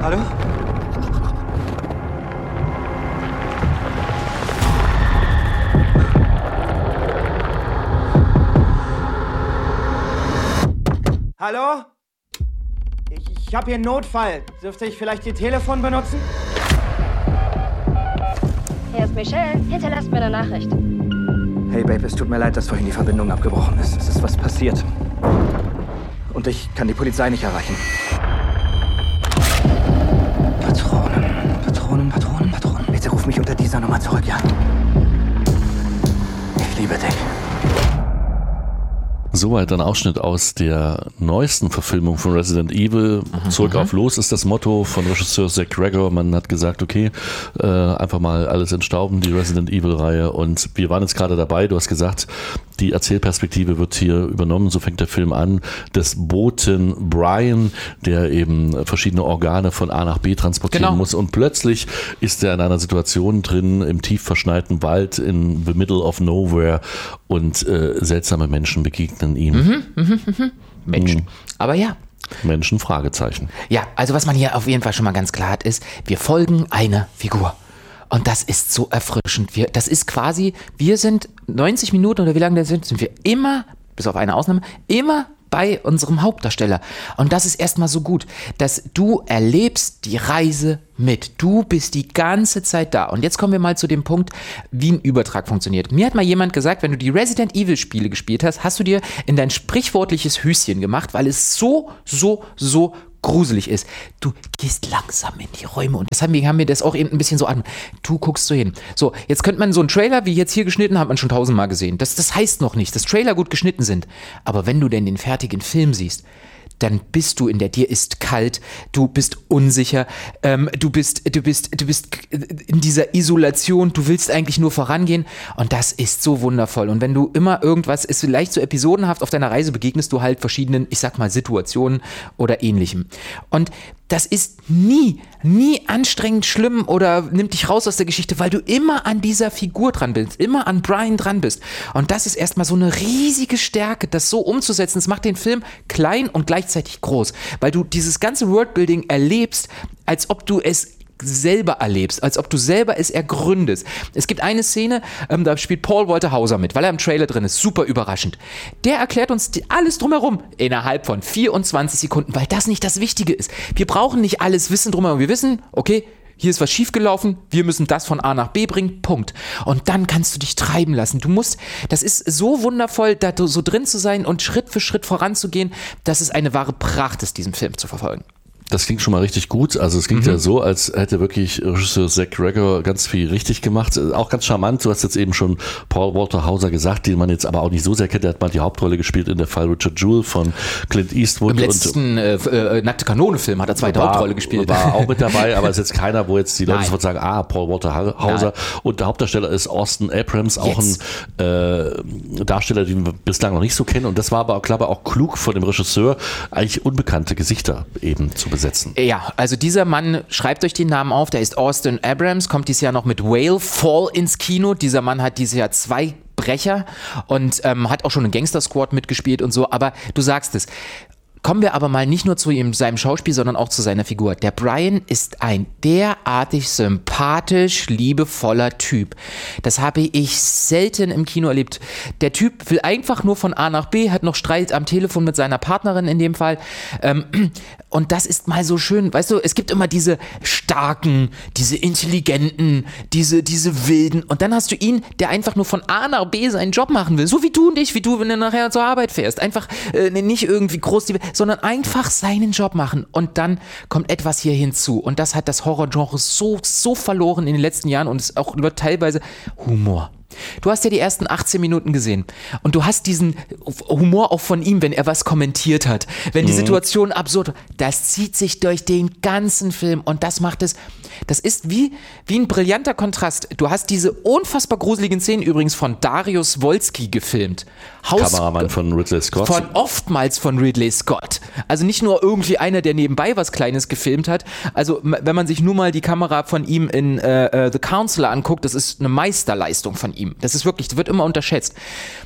Hallo? Hallo? Ich habe hier einen Notfall. Dürfte ich vielleicht Ihr Telefon benutzen? Hier ist Michelle. Hinterlasst mir eine Nachricht. Hey Babe, es tut mir leid, dass vorhin die Verbindung abgebrochen ist. Es ist was passiert. Und ich kann die Polizei nicht erreichen. Patronen. Bitte ruf mich unter dieser Nummer zurück, ja? Ich liebe dich. Soweit ein Ausschnitt aus der neuesten Verfilmung von Resident Evil. Zurück auf Los ist das Motto von Regisseur Zach Gregor. Man hat gesagt, okay, einfach mal alles entstauben, die Resident Evil-Reihe. Und wir waren jetzt gerade dabei, du hast gesagt, die Erzählperspektive wird hier übernommen. So fängt der Film an, des Boten Brian, der eben verschiedene Organe von A nach B transportieren muss. Und plötzlich ist er in einer Situation drin, im tief verschneiten Wald, in the middle of nowhere, und seltsame Menschen begegnen ihm. Menschen. Aber ja. Menschen, Fragezeichen. Ja, also was man hier auf jeden Fall schon mal ganz klar hat, ist, wir folgen einer Figur. Und das ist so erfrischend. Das ist quasi, wir sind 90 Minuten oder wie lange das sind wir immer, bis auf eine Ausnahme, immer bei unserem Hauptdarsteller. Und das ist erstmal so gut, dass du erlebst die Reise mit. Du bist die ganze Zeit da. Und jetzt kommen wir mal zu dem Punkt, wie ein Übertrag funktioniert. Mir hat mal jemand gesagt, wenn du die Resident Evil Spiele gespielt hast, hast du dir in dein sprichwörtliches Höschen gemacht, weil es so gruselig ist. Du gehst langsam in die Räume und das haben wir das auch eben ein bisschen so an. Du guckst so hin. So, jetzt könnte man so einen Trailer, wie jetzt hier geschnitten, hat man schon 1000-mal gesehen. Das heißt noch nicht, dass Trailer gut geschnitten sind. Aber wenn du denn den fertigen Film siehst, dann bist du dir ist kalt, du bist unsicher, du bist in dieser Isolation, du willst eigentlich nur vorangehen und das ist so wundervoll. Und wenn du immer irgendwas, ist vielleicht so episodenhaft auf deiner Reise, begegnest du halt verschiedenen, ich sag mal, Situationen oder Ähnlichem. Und das ist nie anstrengend, schlimm oder nimmt dich raus aus der Geschichte, weil du immer an dieser Figur dran bist, immer an Brian dran bist. Und das ist erstmal so eine riesige Stärke, das so umzusetzen. Das macht den Film klein und gleichzeitig groß, weil du dieses ganze Worldbuilding erlebst, als ob du es selber erlebst, als ob du selber es ergründest. Es gibt eine Szene, da spielt Paul Walter Hauser mit, weil er im Trailer drin ist, super überraschend. Der erklärt uns alles drumherum innerhalb von 24 Sekunden, weil das nicht das Wichtige ist. Wir brauchen nicht alles Wissen drumherum. Wir wissen, okay, hier ist was schiefgelaufen, wir müssen das von A nach B bringen, Punkt. Und dann kannst du dich treiben lassen. Das ist so wundervoll, da so drin zu sein und Schritt für Schritt voranzugehen, dass es eine wahre Pracht ist, diesen Film zu verfolgen. Das klingt schon mal richtig gut. Also es klingt ja so, als hätte wirklich Regisseur Zach Gregor ganz viel richtig gemacht. Auch ganz charmant. Du hast jetzt eben schon Paul Walter Hauser gesagt, den man jetzt aber auch nicht so sehr kennt. Der hat mal die Hauptrolle gespielt in der Fall Richard Jewell von Clint Eastwood. Im letzten Nackte Kanone-Film hat er zweite Hauptrolle gespielt. War auch mit dabei, aber es ist jetzt keiner, wo jetzt die Leute sofort sagen, Paul Walter Hauser. Nein. Und der Hauptdarsteller ist Austin Abrams, auch ein Darsteller, den wir bislang noch nicht so kennen. Und das war aber, glaube ich, auch klug von dem Regisseur, eigentlich unbekannte Gesichter eben zu besetzen. Ja, also dieser Mann, schreibt euch den Namen auf, der ist Austin Abrams, kommt dieses Jahr noch mit Whale Fall ins Kino. Dieser Mann hat dieses Jahr 2 Brecher und hat auch schon in Gangster Squad mitgespielt und so, aber du sagst es. Kommen wir aber mal nicht nur zu seinem Schauspiel, sondern auch zu seiner Figur. Der Brian ist ein derartig sympathisch, liebevoller Typ. Das habe ich selten im Kino erlebt. Der Typ will einfach nur von A nach B, hat noch Streit am Telefon mit seiner Partnerin in dem Fall. Und das ist mal so schön. Weißt du, es gibt immer diese starken, diese intelligenten, diese wilden. Und dann hast du ihn, der einfach nur von A nach B seinen Job machen will. So wie du und ich, wie du, wenn du nachher zur Arbeit fährst. Einfach nicht irgendwie groß sondern einfach seinen Job machen. Und dann kommt etwas hier hinzu. Und das hat das Horrorgenre so verloren in den letzten Jahren und ist auch teilweise Humor. Du hast ja die ersten 18 Minuten gesehen und du hast diesen Humor auch von ihm, wenn er was kommentiert hat, wenn die Situation absurd, das zieht sich durch den ganzen Film und das macht es, das ist wie ein brillanter Kontrast. Du hast diese unfassbar gruseligen Szenen übrigens von Dariusz Wolski gefilmt. Kameramann von Ridley Scott. Oftmals von Ridley Scott. Also nicht nur irgendwie einer, der nebenbei was Kleines gefilmt hat. Also wenn man sich nur mal die Kamera von ihm in The Counselor anguckt, das ist eine Meisterleistung von ihm. Das ist wirklich, das wird immer unterschätzt.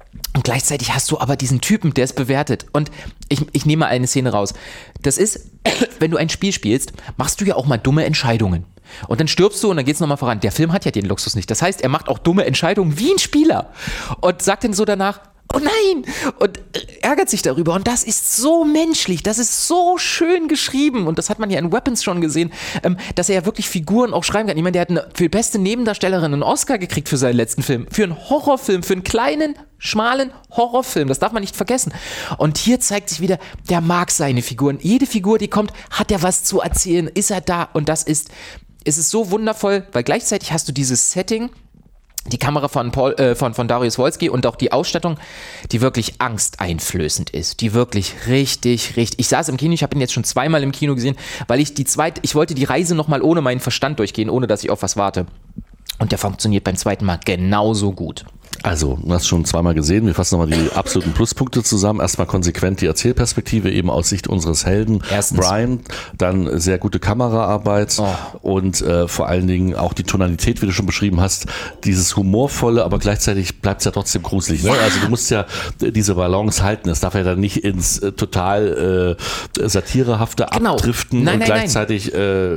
Und gleichzeitig hast du aber diesen Typen, der es bewertet. Und ich nehme mal eine Szene raus. Das ist, wenn du ein Spiel spielst, machst du ja auch mal dumme Entscheidungen. Und dann stirbst du und dann geht's nochmal voran. Der Film hat ja den Luxus nicht. Das heißt, er macht auch dumme Entscheidungen wie ein Spieler. Und sagt dann so danach, oh nein! Und ärgert sich darüber. Und das ist so menschlich, das ist so schön geschrieben. Und das hat man ja in Weapons schon gesehen, dass er ja wirklich Figuren auch schreiben kann. Ich meine, der hat für die beste Nebendarstellerin einen Oscar gekriegt für seinen letzten Film. Für einen Horrorfilm, für einen kleinen, schmalen Horrorfilm. Das darf man nicht vergessen. Und hier zeigt sich wieder, der mag seine Figuren. Jede Figur, die kommt, hat er was zu erzählen, ist er da. Und es ist so wundervoll, weil gleichzeitig hast du dieses Setting, die Kamera von Dariusz Wolski und auch die Ausstattung, die wirklich angsteinflößend ist, die wirklich richtig, ich saß im Kino, ich habe ihn jetzt schon zweimal im Kino gesehen, weil ich wollte die Reise nochmal ohne meinen Verstand durchgehen, ohne dass ich auf was warte. Und der funktioniert beim zweiten Mal genauso gut. Also, du hast schon zweimal gesehen. Wir fassen nochmal die absoluten Pluspunkte zusammen. Erstmal konsequent die Erzählperspektive, eben aus Sicht unseres Helden Brian. Dann sehr gute Kameraarbeit und vor allen Dingen auch die Tonalität, wie du schon beschrieben hast. Dieses humorvolle, aber gleichzeitig bleibt es ja trotzdem gruselig. Ne? Also du musst ja diese Balance halten. Es darf ja dann nicht ins total satirehafte abdriften. Nein, gleichzeitig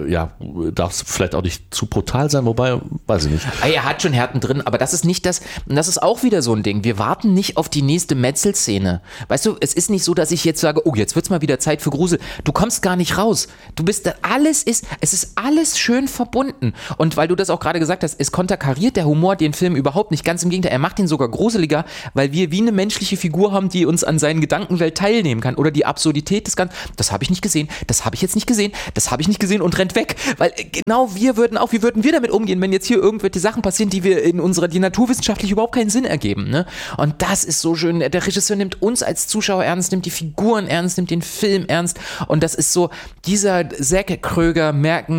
darf es vielleicht auch nicht zu brutal sein, wobei, weiß ich nicht. Er hat schon Härten drin, aber das ist nicht das ist auch wieder so ein Ding. Wir warten nicht auf die nächste Metzelszene. Weißt du, es ist nicht so, dass ich jetzt sage, oh, jetzt wird's mal wieder Zeit für Grusel. Du kommst gar nicht raus. Es ist alles schön verbunden. Und weil du das auch gerade gesagt hast, es konterkariert der Humor den Film überhaupt nicht. Ganz im Gegenteil, er macht ihn sogar gruseliger, weil wir wie eine menschliche Figur haben, die uns an seinen Gedankenwelt teilnehmen kann. Oder die Absurdität des Ganzen. Das habe ich nicht gesehen. Das habe ich jetzt nicht gesehen. Das habe ich nicht gesehen und rennt weg. Weil genau wie würden wir damit umgehen, wenn jetzt hier irgendwelche Sachen passieren, die naturwissenschaftlich überhaupt keinen Sinn ergeben, ne? Und das ist so schön. Der Regisseur nimmt uns als Zuschauer ernst, nimmt die Figuren ernst, nimmt den Film ernst. Und das ist so, dieser Zach Gregor,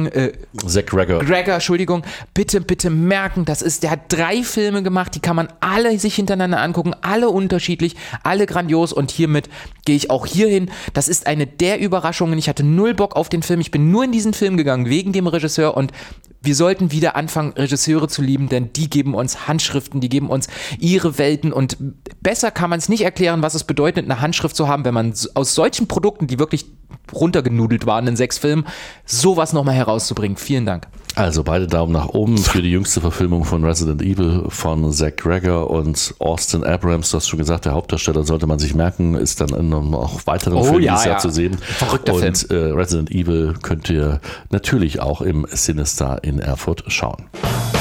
Entschuldigung, bitte merken, der hat 3 Filme gemacht, die kann man alle sich hintereinander angucken, alle unterschiedlich, alle grandios und hiermit gehe ich auch hierhin. Das ist eine der Überraschungen. Ich hatte 0 Bock auf den Film. Ich bin nur in diesen Film gegangen wegen dem Regisseur und wir sollten wieder anfangen, Regisseure zu lieben, denn die geben uns Handschriften, die geben uns ihre Welten und besser kann man es nicht erklären, was es bedeutet, eine Handschrift zu haben, wenn man aus solchen Produkten, die wirklich runtergenudelt waren in 6 Filmen, sowas nochmal herauszubringen. Vielen Dank. Also beide Daumen nach oben für die jüngste Verfilmung von Resident Evil von Zach Gregor und Austin Abrams. Du hast schon gesagt, der Hauptdarsteller sollte man sich merken, ist dann in auch weiteren Filmen dieses Jahr zu sehen. Verrückter Film. Und Resident Evil könnt ihr natürlich auch im Sinister in Erfurt schauen.